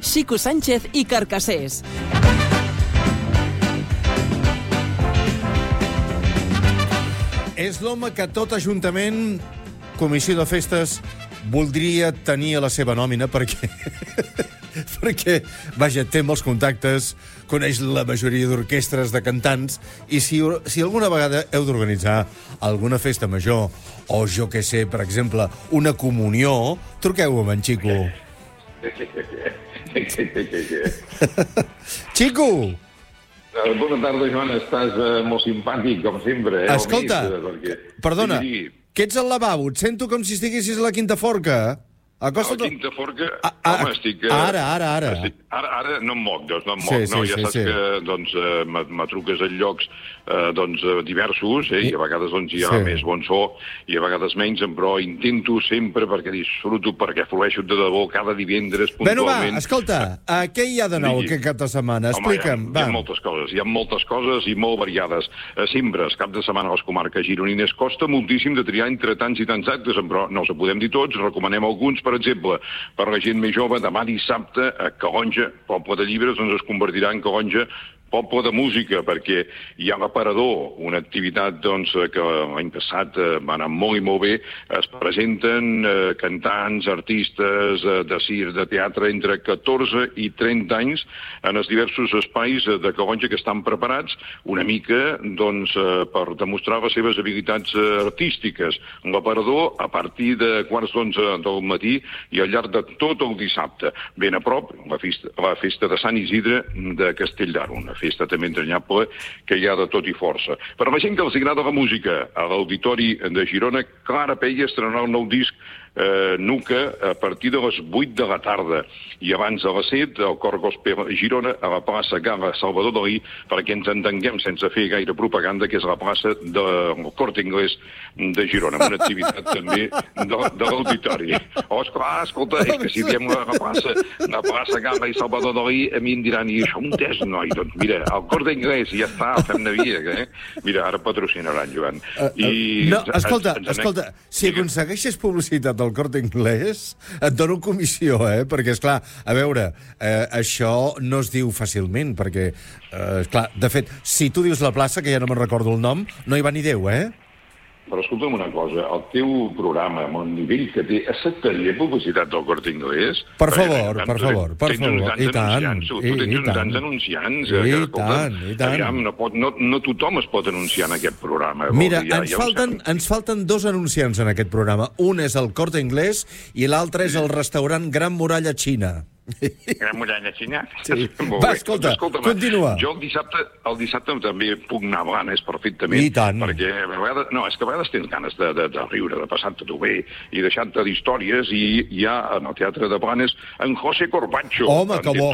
Xico Sánchez i Carcassés. És l'home que tot ajuntament, comissió de festes, voldria tenir a la seva nòmina perquè... perquè, vaja, té molts contactes, coneix la majoria d'orquestres de cantants, i si alguna vegada heu d'organitzar alguna festa major, o jo què sé, per exemple, una comunió, truqueu amb en Xico. Xico! Bona tarda, Joan. Estàs molt simpàtic, com sempre. Escolta, perdona, que ets al lavabo. Et sento com si estiguessis a la Quinta Forca. Acosta't... A la Quinta Forca? Home, estic... Ara. Ara no em moc, doncs no em moc. Ja saps que doncs, me truques en llocs diversos, i a vegades hi ha més bon so, i a vegades menys, però intento sempre, perquè disfruto, perquè flueixo de debò cada divendres puntualment. Bé, va, escolta, què hi ha de nou aquest cap de setmana? Explica'm. Hi ha moltes coses i molt variades. Cimbres, cap de setmana a les comarques gironines. Costa moltíssim de triar entre tants i tants actes, però no els podem dir tots, recomanem alguns. Per exemple, per la gent més jove, demà dissabte a Calonge, Poble de Llibres, doncs es convertirà en Calonge Poble de Música, perquè hi ha l'Aparador, una activitat que l'any passat va anar molt i molt bé. Es presenten cantants, artistes de circ, de teatre, entre 14 i 30 anys en els diversos espais de Calonge que estan preparats una mica per demostrar les seves habilitats artístiques. L'Aparador a partir de quarts d'11 del matí i al llarg de tot el dissabte. Ben a prop, la festa de Sant Isidre de Castell d'Aro, una festa també entranyable que hi ha de tot i força. Per a la gent que els agrada la música, a l'Auditori de Girona, Clara Peia estrenarà un nou disc Nuca a partir de les 8 de la tarda i abans de les 7 el Cor Gospel Girona a la plaça Gala Salvador Dalí, perquè ens entenguem sense fer gaire propaganda, que és la plaça del Corte Inglés de Girona, amb una activitat també de l'Auditori. Escolta, és que si diem la plaça Gala i Salvador Dalí, a mi em diran, i això on és, noi? Doncs mira, el Corte Inglés, ja està, fem-ne via, Mira, ara patrocinaran, Joan. No, escolta, si aconsegueixes publicitat del Corte Inglés, et dono comissió, perquè, esclar, a veure, això no es diu fàcilment, perquè, esclar, de fet, si tu dius la plaça, que ja no me'n recordo el nom, no hi va ni Déu, Però escolta'm una cosa, el teu programa, amb el nivell que té, acceptaria publicitat del Corte Inglés? Per favor, tens uns tants anunciants. I tant. No tothom es pot anunciar en aquest programa. Mira, ens falten dos anunciants en aquest programa. Un és el Corte Inglés i l'altre és el restaurant Gran Muralla Xina. Gran Muralla Xina? Sí. Va, escolta, continua. Jo el dissabte també puc anar a Blanes perfectament. I tant. Perquè a vegades tens ganes de riure, de passar-te-ho bé i deixar-te d'històries, i hi ha en el Teatre de Blanes en José Corbacho. Home, que bo.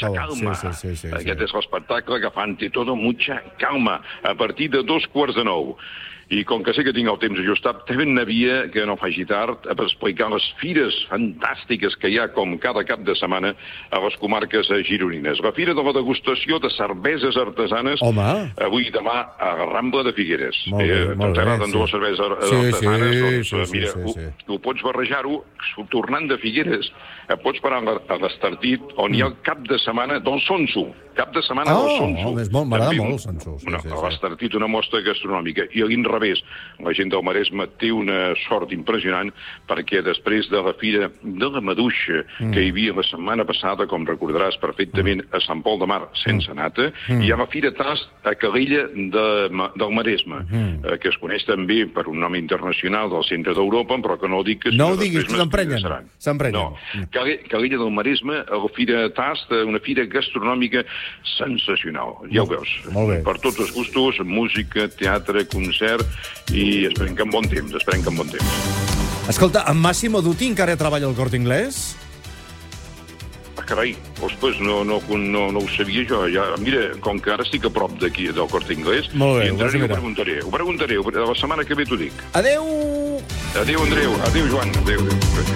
Sí. Aquest és l'espectacle que fan Té todo mucha calma, a partir de 8:45. I com que sé que tinc el temps ajustat, també n'havia, que no faci tard, per explicar les fires fantàstiques que hi ha, com cada cap de setmana, a les comarques gironines. La Fira de la Degustació de Cerveses Artesanes, avui i demà a la Rambla de Figueres. T'agraden dues cerveses artesanes? Doncs mira, ho pots barrejar-ho, tornant de Figueres, pots parar a l'Estartit, on hi ha el cap de setmana del Sonso. Cap de setmana del Sonso. M'agrada molt el Sonso. A l'Estartit, una mostra gastronòmica. I a l'inrevés, la gent del Maresme té una sort impressionant, perquè després de la Fira de la Maduixa, que hi havia la setmana passada, com recordaràs perfectament, a Sant Pol de Mar, sense nata, hi ha la Fira Tast a Calella del Maresme, que es coneix també per un nom internacional del centre d'Europa, però que no ho dic... No ho diguis, que s'emprenyen. No, Calella del Maresme, la Fira Tast, una fira gastronòmica sensacional, ja ho veus. Per tots els gustos, música, teatre, concert, i esperem que en bon temps. Escolta, en Massimo Dutti encara treballa al Corte Inglés? Carai, ostres, no ho sabia jo. Mira, com que ara estic a prop d'aquí, del Corte Inglés, i entraré i ho preguntaré. La setmana que ve t'ho dic. Adéu! Adéu, Andreu. Adéu, Joan. Adéu.